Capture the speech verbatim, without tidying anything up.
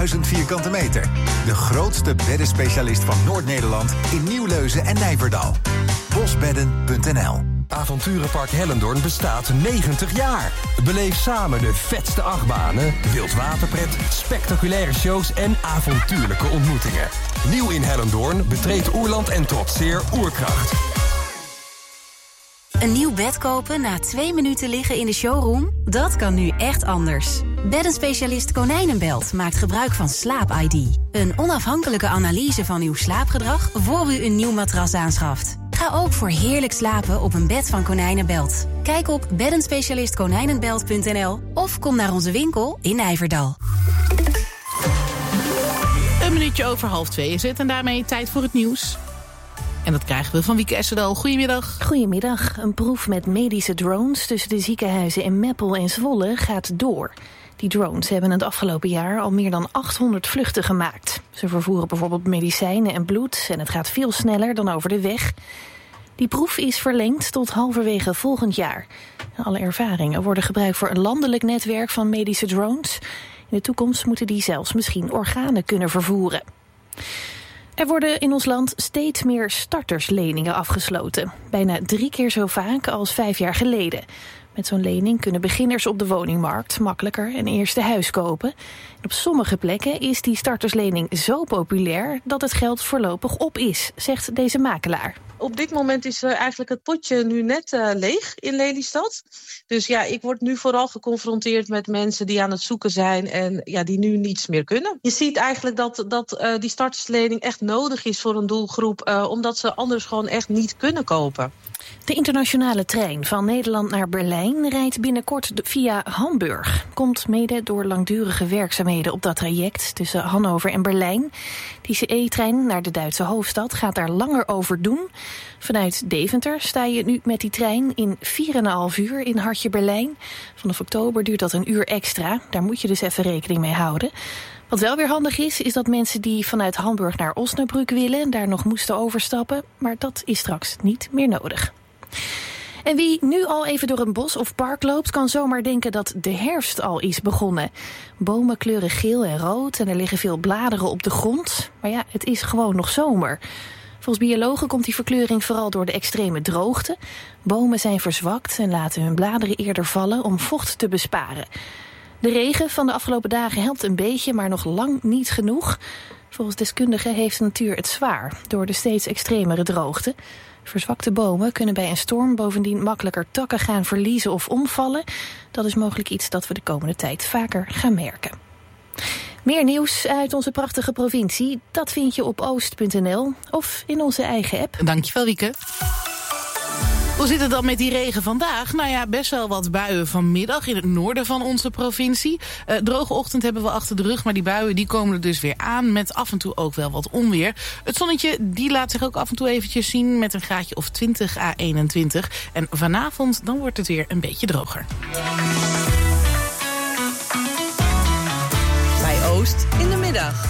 duizend vierkante meter. De grootste beddenspecialist van Noord-Nederland in Nieuwleuzen en Nijverdal. bosbedden punt n l. Avonturenpark Hellendoorn bestaat negentig jaar. Beleef samen de vetste achtbanen, wildwaterpret, spectaculaire shows en avontuurlijke ontmoetingen. Nieuw in Hellendoorn betreedt Oerland en trotseer Oerkracht. Een nieuw bed kopen na twee minuten liggen in de showroom? Dat kan nu echt anders. Beddenspecialist Konijnenbelt maakt gebruik van Slaap I D. Een onafhankelijke analyse van uw slaapgedrag voor u een nieuw matras aanschaft. Ga ook voor heerlijk slapen op een bed van Konijnenbelt. Kijk op beddenspecialist konijnenbelt punt n l of kom naar onze winkel in Nijverdal. Een minuutje over half twee is het en daarmee tijd voor het nieuws. En dat krijgen we van Wieke Essedal. Goedemiddag. Goedemiddag. Een proef met medische drones tussen de ziekenhuizen in Meppel en Zwolle gaat door. Die drones hebben het afgelopen jaar al meer dan achthonderd vluchten gemaakt. Ze vervoeren bijvoorbeeld medicijnen en bloed en het gaat veel sneller dan over de weg. Die proef is verlengd tot halverwege volgend jaar. Alle ervaringen worden gebruikt voor een landelijk netwerk van medische drones. In de toekomst moeten die zelfs misschien organen kunnen vervoeren. Er worden in ons land steeds meer startersleningen afgesloten. Bijna drie keer zo vaak als vijf jaar geleden. Met zo'n lening kunnen beginners op de woningmarkt makkelijker een eerste huis kopen. En op sommige plekken is die starterslening zo populair dat het geld voorlopig op is, zegt deze makelaar. Op dit moment is uh, eigenlijk het potje nu net uh, leeg in Lelystad. Dus ja, ik word nu vooral geconfronteerd met mensen die aan het zoeken zijn en ja, die nu niets meer kunnen. Je ziet eigenlijk dat, dat uh, die starterslening echt nodig is voor een doelgroep, uh, omdat ze anders gewoon echt niet kunnen kopen. De internationale trein van Nederland naar Berlijn rijdt binnenkort via Hamburg. Komt mede door langdurige werkzaamheden op dat traject tussen Hannover en Berlijn. Die C E-trein naar de Duitse hoofdstad gaat daar langer over doen. Vanuit Deventer sta je nu met die trein in vier en een half uur in hartje Berlijn. Vanaf oktober duurt dat een uur extra. Daar moet je dus even rekening mee houden. Wat wel weer handig is, is dat mensen die vanuit Hamburg naar Osnabrück willen daar nog moesten overstappen. Maar dat is straks niet meer nodig. En wie nu al even door een bos of park loopt, kan zomaar denken dat de herfst al is begonnen. Bomen kleuren geel en rood en er liggen veel bladeren op de grond. Maar ja, het is gewoon nog zomer. Volgens biologen komt die verkleuring vooral door de extreme droogte. Bomen zijn verzwakt en laten hun bladeren eerder vallen om vocht te besparen. De regen van de afgelopen dagen helpt een beetje, maar nog lang niet genoeg. Volgens deskundigen heeft de natuur het zwaar door de steeds extremere droogte. Verzwakte bomen kunnen bij een storm bovendien makkelijker takken gaan verliezen of omvallen. Dat is mogelijk iets dat we de komende tijd vaker gaan merken. Meer nieuws uit onze prachtige provincie, dat vind je op oost punt n l of in onze eigen app. Dankjewel, Wieke. Hoe zit het dan met die regen vandaag? Nou ja, best wel wat buien vanmiddag in het noorden van onze provincie. Uh, droge ochtend hebben we achter de rug, maar die buien die komen er dus weer aan met af en toe ook wel wat onweer. Het zonnetje die laat zich ook af en toe eventjes zien met een graadje of twintig à eenentwintig. En vanavond dan wordt het weer een beetje droger. Bij Oost in de middag.